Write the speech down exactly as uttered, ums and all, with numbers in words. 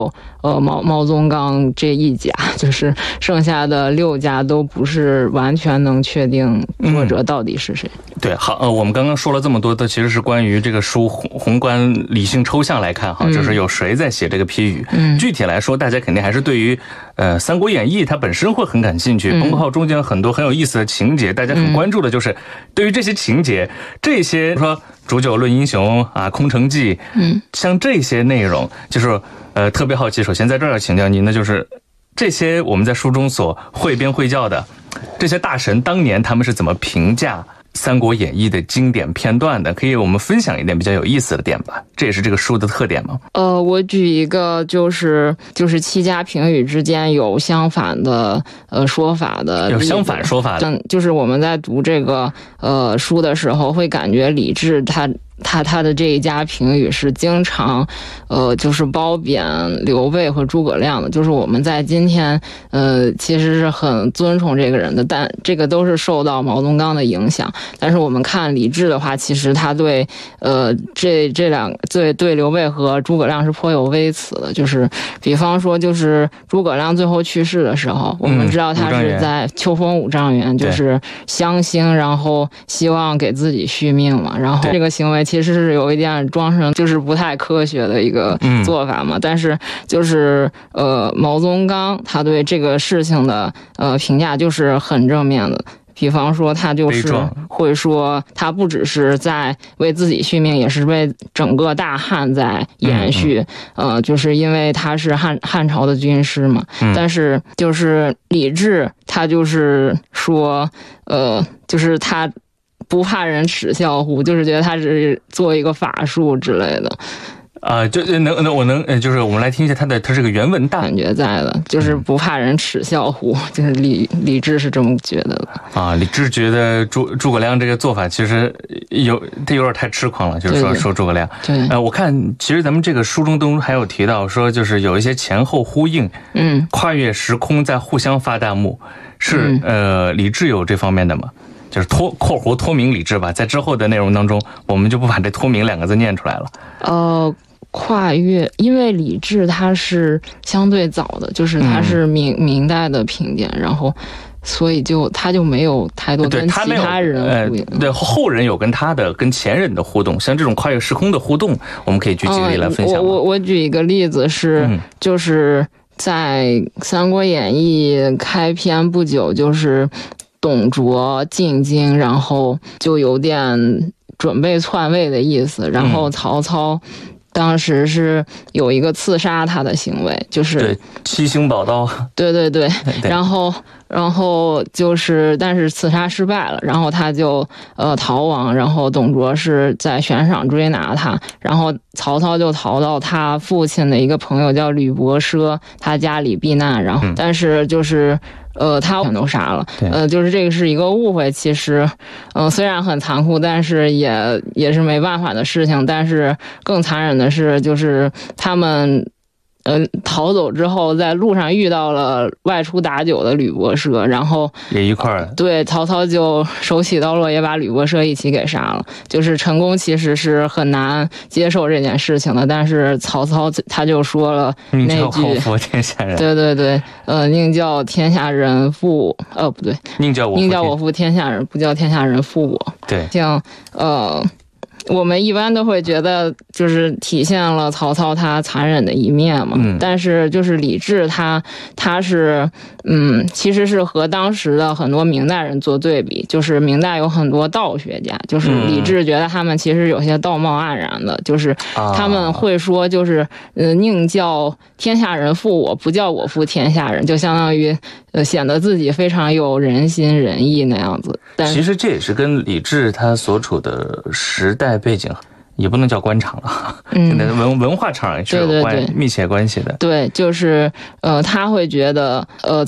呃，毛毛宗岗这一家，就是剩下的六家都不是完全能确定作者到底是谁。 嗯、对，好，呃，我们刚刚说了这么多的，其实是关于这个书宏宏观、理性、抽象来看哈，嗯、就是有谁在写这个批语。嗯，具体来说，大家肯定还是对于呃《三国演义》它本身会很感兴趣，包括中间很多很有意思的情节，大家很关注的就是对于这些情节，这些说煮酒论英雄啊，空城计，嗯，像这些内容，就是呃特别好奇。首先在这儿要请教您的就是这些我们在书中所汇编汇校的这些大神，当年他们是怎么评价《三国演义》的经典片段的？可以我们分享一点比较有意思的点吧？这也是这个书的特点吗？ 呃，我举一个，就是就是七家评语之间有相反的呃说法的， 有相反说法的， 就是我们在读这个呃书的时候，会感觉李治他。他他的这一家评语是经常，呃，就是褒贬刘备和诸葛亮的。就是我们在今天，呃，其实是很尊崇这个人的，但这个都是受到毛宗岗的影响。但是我们看李治的话，其实他对，呃，这这两对对刘备和诸葛亮是颇有微词的。就是比方说，就是诸葛亮最后去世的时候，我们知道他是在秋风五丈原，就是相兴，然后希望给自己续命嘛。然后这个行为其实是有一点装成就是不太科学的一个做法嘛，嗯、但是就是呃毛宗岗他对这个事情的呃评价就是很正面的。比方说他就是会说他不只是在为自己续命，也是为整个大汉在延续，嗯嗯呃就是因为他是汉汉朝的军师嘛，嗯、但是就是李治他就是说呃就是他不怕人耻笑乎，就是觉得他是做一个法术之类的。 啊、呃，就能能我能，就是我们来听一下他的，他这个原文大感觉在的，就是不怕人耻笑乎，嗯、就是李李治是这么觉得的啊。李治觉得诸诸葛亮这个做法其实有他有点太痴狂了，就是说说诸葛亮。 对， 呃，我看其实咱们这个书中都还有提到说，就是有一些前后呼应，嗯，跨越时空在互相发弹幕，是、嗯、呃李治有这方面的吗？就是脱括弧脱名李治吧，在之后的内容当中，我们就不把这脱名两个字念出来了。 呃，跨越，因为李治他是相对早的，就是他是明、嗯、明代的评点，然后所以就他就没有太多跟其他人互动。 呃、对后人有跟他的跟前人的互动，像这种跨越时空的互动，我们可以举几个例来分享、嗯。 我我举一个例子是，嗯、就是在《三国演义》开篇不久，就是董卓进京，然后就有点准备篡位的意思，然后曹操当时是有一个刺杀他的行为，就是对七星宝刀， 对对对，然后然后就是但是刺杀失败了，然后他就呃逃亡，然后董卓是在悬赏追拿他，然后曹操就逃到他父亲的一个朋友叫吕伯奢他家里避难，然后但是就是呃他全都杀了，呃就是这个是一个误会，其实嗯、呃、虽然很残酷，但是也也是没办法的事情，但是更残忍的是就是他们呃，逃走之后，在路上遇到了外出打酒的吕伯奢，然后也一块儿。 对，曹操就手起刀落，也把吕伯奢一起给杀了。就是陈宫其实是很难接受这件事情的，但是曹操他就说了那句：“宁叫我负天下人。” 对对对，呃，宁叫天下人负，呃，不对， 宁叫我宁叫我负天下人，不叫天下人负我。 对， 像呃。我们一般都会觉得就是体现了曹操他残忍的一面嘛，嗯、但是就是李治他他是嗯，其实是和当时的很多明代人做对比，就是明代有很多道学家，就是李治觉得他们其实有些道貌岸然的，就是他们会说就是呃宁叫天下人负我，不叫我负天下人，就相当于呃显得自己非常有人心仁义那样子。但其实这也是跟李治他所处的时代背景也不能叫官场了，嗯，文文化场是有关密切关系的。 对，就是呃，他会觉得呃，